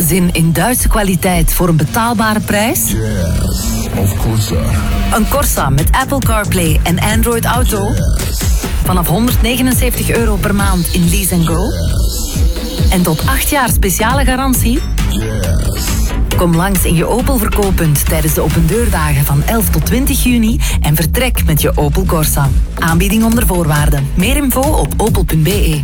Zin in Duitse kwaliteit voor een betaalbare prijs? Yes, of Corsa. Een Corsa met Apple CarPlay en Android Auto? Yes. Vanaf €179 per maand in Lease & Go? Yes. En tot 8 jaar speciale garantie? Yes. Kom langs in je Opel verkooppunt tijdens de opendeurdagen van 11 tot 20 juni en vertrek met je Opel Corsa. Aanbieding onder voorwaarden. Meer info op opel.be.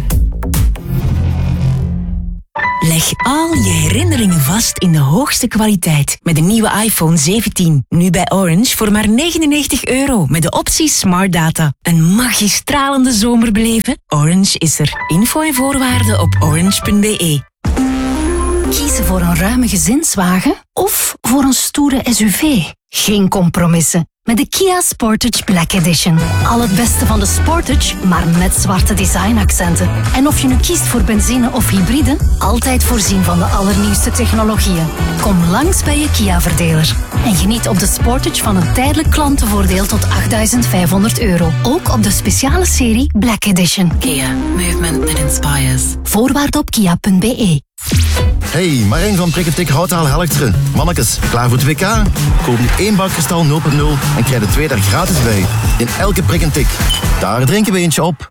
Leg al je herinneringen vast in de hoogste kwaliteit met de nieuwe iPhone 17. Nu bij Orange voor maar €99 met de optie Smart Data. Een magistralende zomer beleven? Orange is er. Info en voorwaarden op orange.be. Kiezen voor een ruime gezinswagen of voor een stoere SUV? Geen compromissen. Met de Kia Sportage Black Edition. Al het beste van de Sportage, maar met zwarte designaccenten. En of je nu kiest voor benzine of hybride, altijd voorzien van de allernieuwste technologieën. Kom langs bij je Kia-verdeler. En geniet op de Sportage van een tijdelijk klantenvoordeel tot €8.500. Ook op de speciale serie Black Edition. Kia. Movement that inspires. Voorwaarden op kia.be. Hey, Marijn van Prikketik Houtaal Helchteren. Mannekes, klaar voor het WK? Koop nu 1 bak kristal 0.0 en krijg de 2 daar gratis bij. In elke prik en tik. Daar drinken we eentje op.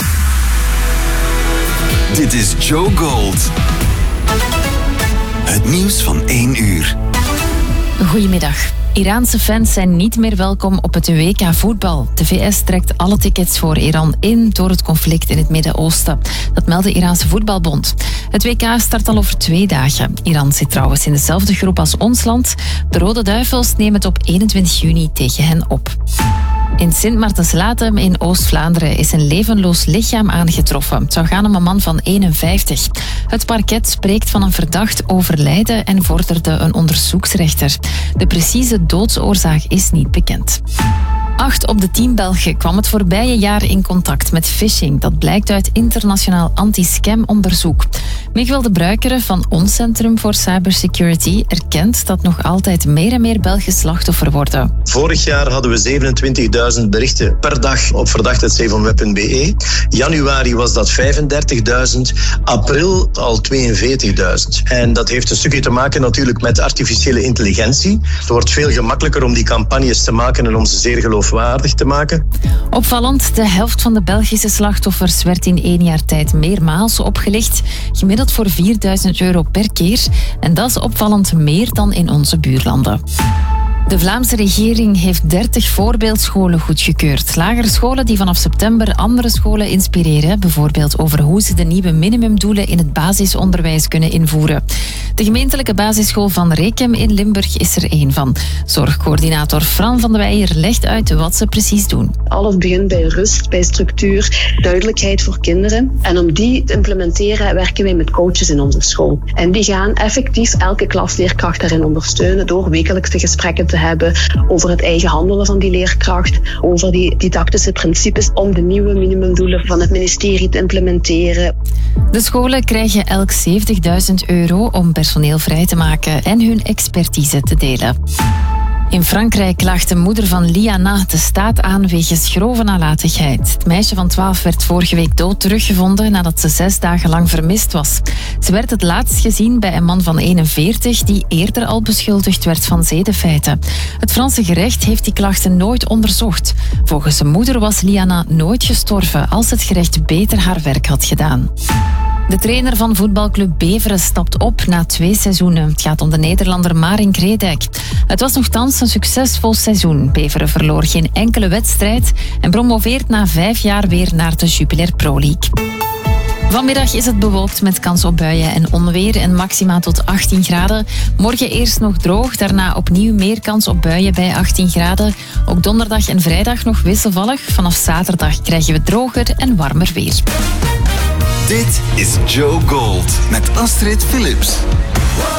Dit is Joe Gold. Het nieuws van 1 uur. Goedemiddag. Iraanse fans zijn niet meer welkom op het WK voetbal. De VS trekt alle tickets voor Iran in door het conflict in het Midden-Oosten. Dat meldt de Iraanse voetbalbond. Het WK start al over 2 dagen. Iran zit trouwens in dezelfde groep als ons land. De Rode Duivels nemen het op 21 juni tegen hen op. In Sint-Maartens-Latem in Oost-Vlaanderen is een levenloos lichaam aangetroffen. Het zou gaan om een man van 51. Het parket spreekt van een verdacht overlijden en vorderde een onderzoeksrechter. De precieze doodsoorzaak is niet bekend. 8 op de 10 Belgen kwam het voorbije jaar in contact met phishing. Dat blijkt uit internationaal anti-scam-onderzoek. Miguel de Bruikere van ons Centrum voor Cybersecurity erkent dat nog altijd meer en meer Belgen slachtoffer worden. Vorig jaar hadden we 27.000 berichten per dag op verdacht@7web.be. Januari was dat 35.000, april al 42.000. En dat heeft een stukje te maken natuurlijk met artificiële intelligentie. Het wordt veel gemakkelijker om die campagnes te maken en om ze zeer geloofwaardig te maken. Opvallend, de helft van de Belgische slachtoffers werd in 1 jaar tijd meermaals opgelicht. Gemiddeld voor €4.000 per keer. En dat is opvallend meer dan in onze buurlanden. De Vlaamse regering heeft 30 voorbeeldscholen goedgekeurd. Lagere scholen die vanaf september andere scholen inspireren. Bijvoorbeeld over hoe ze de nieuwe minimumdoelen in het basisonderwijs kunnen invoeren. De gemeentelijke basisschool van Rekem in Limburg is er één van. Zorgcoördinator Fran van de Weijer legt uit wat ze precies doen. Alles begint bij rust, bij structuur, duidelijkheid voor kinderen. En om die te implementeren werken wij met coaches in onze school. En die gaan effectief elke klasleerkracht daarin ondersteunen door wekelijkse gesprekken te hebben over het eigen handelen van die leerkracht, over die didactische principes om de nieuwe minimumdoelen van het ministerie te implementeren. De scholen krijgen elk €70.000 om personeel vrij te maken en hun expertise te delen. In Frankrijk klaagt de moeder van Liana de staat aan wegens grove nalatigheid. Het meisje van 12 werd vorige week dood teruggevonden nadat ze 6 dagen lang vermist was. Ze werd het laatst gezien bij een man van 41 die eerder al beschuldigd werd van zedenfeiten. Het Franse gerecht heeft die klachten nooit onderzocht. Volgens de moeder was Liana nooit gestorven als het gerecht beter haar werk had gedaan. De trainer van voetbalclub Beveren stapt op na 2 seizoenen. Het gaat om de Nederlander Marink Redijk. Het was nogthans een succesvol seizoen. Beveren verloor geen enkele wedstrijd en promoveert na 5 jaar weer naar de Jupiler Pro League. Vanmiddag is het bewolkt met kans op buien en onweer en maxima tot 18 graden. Morgen eerst nog droog, daarna opnieuw meer kans op buien bij 18 graden. Ook donderdag en vrijdag nog wisselvallig. Vanaf zaterdag krijgen we droger en warmer weer. Dit is Joe Gold met Astrid Philips.